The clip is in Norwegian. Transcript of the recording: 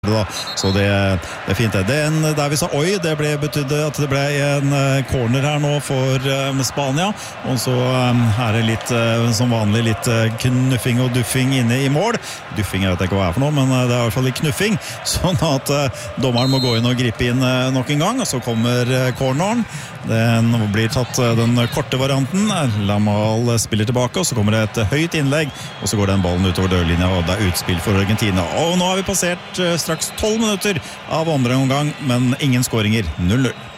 Da. Så det er fint det. Der vi sa oi, det betydde at det ble en corner her nå for Spania, og så er det litt som vanlig litt knuffing og duffing inne i mål. Duffing jeg vet ikke hva er for noe, men det er i hvert fall litt knuffing, sånn at dommeren må gå inn og gripe inn nok en gang, og så kommer corneren. Den blir tatt den korte varianten. Lamal spiller tilbake, og så kommer det et høyt innlegg, og så går den ballen utover dørlinja, og det er utspill for Argentina. Og nå har vi passert straks 12 minutter av andre omgang, men ingen skåringer, 0-0.